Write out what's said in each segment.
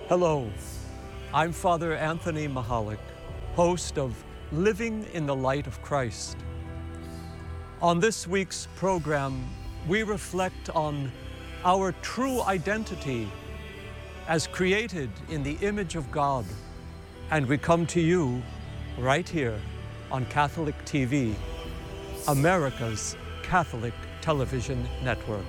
Hello, I'm Father Anthony Mahalik, host of Living in the Light of Christ. On this week's program, we reflect on our true identity as created in the image of God, and we come to you right here on Catholic TV, America's Catholic television network.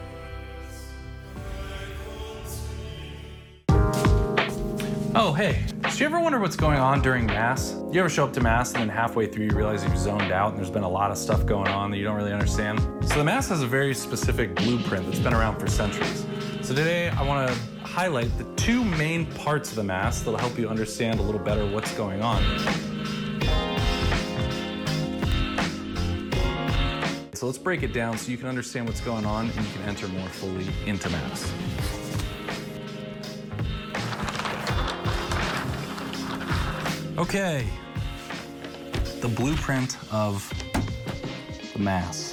Oh, hey, do you ever wonder what's going on during Mass? You ever show up to Mass and then halfway through you realize you've zoned out and there's been a lot of stuff going on that you don't really understand? So the Mass has a very specific blueprint that's been around for centuries. So today I want to highlight the two main parts of the Mass that'll help you understand a little better what's going on. So let's break it down so you can understand what's going on and you can enter more fully into Mass. Okay, the blueprint of the Mass.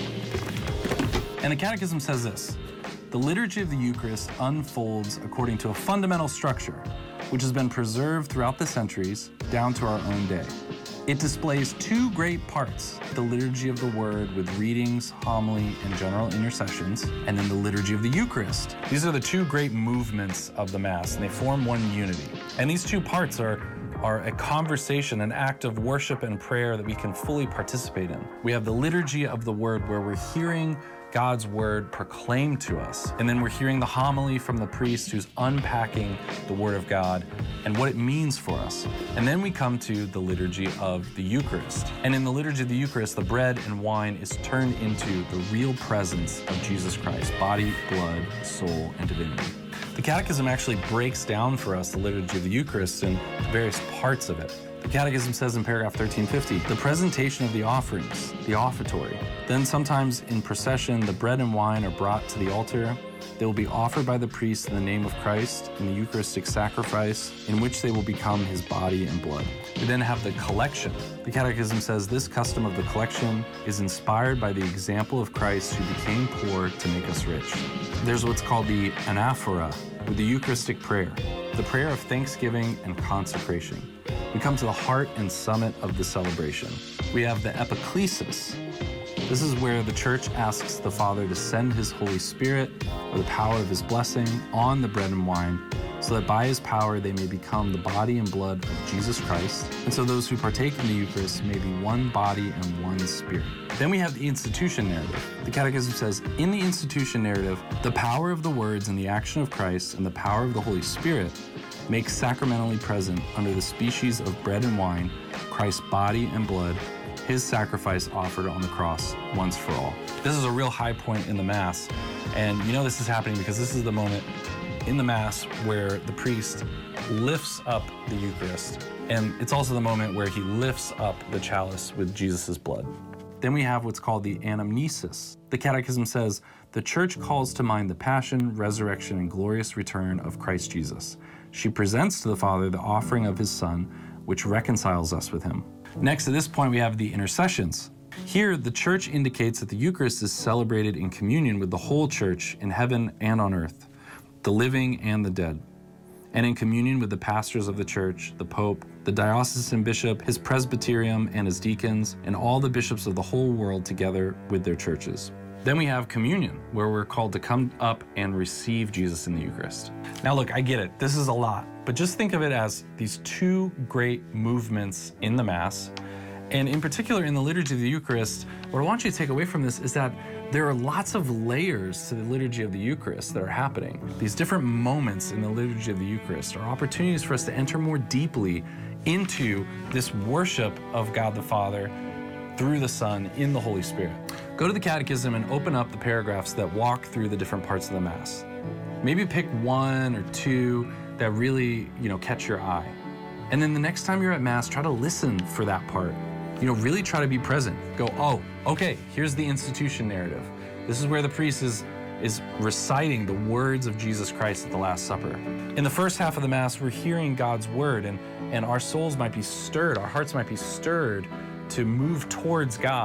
And the Catechism says this: the liturgy of the Eucharist unfolds according to a fundamental structure, which has been preserved throughout the centuries down to our own day. It displays two great parts: the liturgy of the Word with readings, homily, and general intercessions, and then the liturgy of the Eucharist. These are the two great movements of the Mass, and they form one unity. And these two parts are a conversation, an act of worship and prayer that we can fully participate in. We have the liturgy of the Word, where we're hearing God's Word proclaimed to us, and then we're hearing the homily from the priest who's unpacking the Word of God and what it means for us. And then we come to the liturgy of the Eucharist. And in the liturgy of the Eucharist, the bread and wine is turned into the real presence of Jesus Christ, body, blood, soul, and divinity. The Catechism actually breaks down for us the liturgy of the Eucharist in various parts of it. The Catechism says in paragraph 1350, the presentation of the offerings, the offertory. Then sometimes in procession, the bread and wine are brought to the altar. They will be offered by the priest in the name of Christ in the Eucharistic sacrifice, in which they will become his body and blood. We then have the collection. The Catechism says this custom of the collection is inspired by the example of Christ, who became poor to make us rich. There's what's called the anaphora, with the Eucharistic prayer, the prayer of thanksgiving and consecration. We come to the heart and summit of the celebration. We have the epiclesis. This is where the Church asks the Father to send his Holy Spirit, or the power of his blessing, on the bread and wine, so that by his power they may become the body and blood of Jesus Christ, and so those who partake in the Eucharist may be one body and one spirit. Then we have the institution narrative. The Catechism says, in the institution narrative, the power of the words and the action of Christ and the power of the Holy Spirit make sacramentally present under the species of bread and wine Christ's body and blood, his sacrifice offered on the cross once for all. This is a real high point in the Mass, and you know this is happening because this is the moment in the Mass where the priest lifts up the Eucharist, and it's also the moment where he lifts up the chalice with Jesus' blood. Then we have what's called the anamnesis. The Catechism says, the Church calls to mind the passion, resurrection, and glorious return of Christ Jesus. She presents to the Father the offering of his Son, which reconciles us with him. Next, at this point, we have the intercessions. Here, the Church indicates that the Eucharist is celebrated in communion with the whole Church in heaven and on earth, the living and the dead, and in communion with the pastors of the Church, the Pope, the diocesan bishop, his presbyterium and his deacons, and all the bishops of the whole world together with their churches. Then we have communion, where we're called to come up and receive Jesus in the Eucharist. Now look, I get it, this is a lot, but just think of it as these two great movements in the Mass. And in particular, in the liturgy of the Eucharist, what I want you to take away from this is that there are lots of layers to the liturgy of the Eucharist that are happening. These different moments in the liturgy of the Eucharist are opportunities for us to enter more deeply into this worship of God the Father through the Son in the Holy Spirit. Go to the Catechism and open up the paragraphs that walk through the different parts of the Mass. Maybe pick one or two that really, catch your eye. And then the next time you're at Mass, try to listen for that part. Really try to be present. Go, oh, okay, here's the institution narrative. This is where the priest is reciting the words of Jesus Christ at the Last Supper. In the first half of the Mass, we're hearing God's word, and our souls might be stirred, our hearts might be stirred to move towards God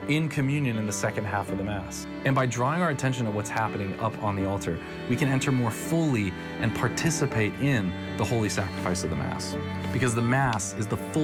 in communion in the second half of the Mass. And by drawing our attention to what's happening up on the altar, we can enter more fully and participate in the holy sacrifice of the Mass. Because the Mass is the full